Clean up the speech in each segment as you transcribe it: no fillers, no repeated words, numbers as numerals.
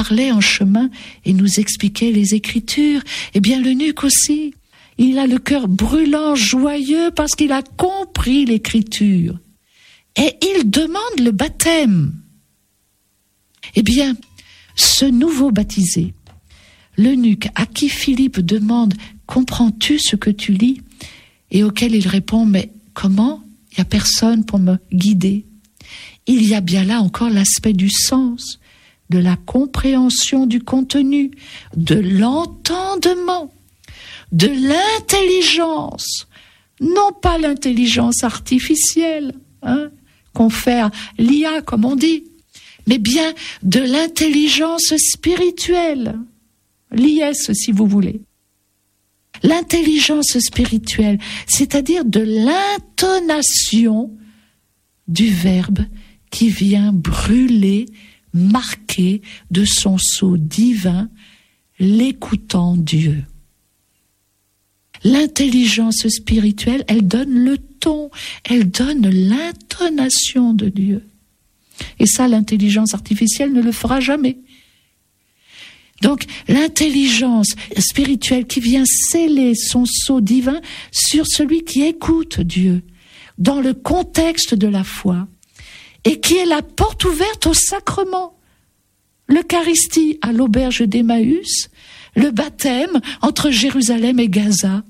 parlait en chemin et nous expliquait les Écritures. Eh bien, l'eunuque aussi, il a le cœur brûlant, joyeux, parce qu'il a compris l'Écriture. Et il demande le baptême. Eh bien, ce nouveau baptisé, l'eunuque à qui Philippe demande « Comprends-tu ce que tu lis ?» et auquel il répond « Mais comment ? Il n'y a personne pour me guider. » Il y a bien là encore l'aspect du sens, de la compréhension du contenu, de l'entendement, de l'intelligence, non pas l'intelligence artificielle, qu'on fait l'IA comme on dit, mais bien de l'intelligence spirituelle, l'IS si vous voulez. L'intelligence spirituelle, c'est-à-dire de l'intonation du verbe qui vient brûler, marquer de son sceau divin l'écoutant Dieu. L'intelligence spirituelle, elle donne le ton, elle donne l'intonation de Dieu. Et ça, l'intelligence artificielle ne le fera jamais. Donc, l'intelligence spirituelle qui vient sceller son sceau divin sur celui qui écoute Dieu, dans le contexte de la foi, et qui est la porte ouverte au sacrement. L'Eucharistie à l'auberge d'Emmaüs, le baptême entre Jérusalem et Gaza.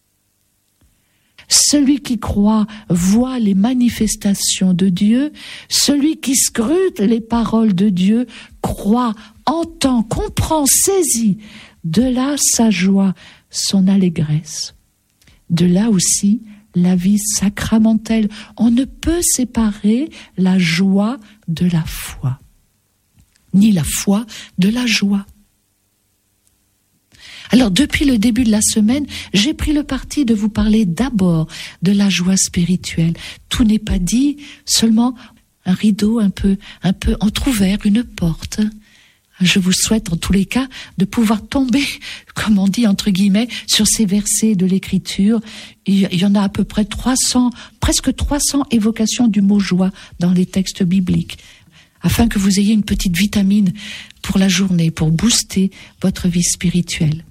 Celui qui croit voit les manifestations de Dieu, celui qui scrute les paroles de Dieu croit, entend, comprend, saisit. De là sa joie, son allégresse. De là aussi la vie sacramentelle. On ne peut séparer la joie de la foi, ni la foi de la joie. Alors, depuis le début de la semaine, j'ai pris le parti de vous parler d'abord de la joie spirituelle. Tout n'est pas dit, seulement un rideau un peu entrouvert, une porte. Je vous souhaite en tous les cas de pouvoir tomber, comme on dit entre guillemets, sur ces versets de l'Écriture. Il y en a à peu près 300, presque 300 évocations du mot joie dans les textes bibliques, afin que vous ayez une petite vitamine pour la journée, pour booster votre vie spirituelle.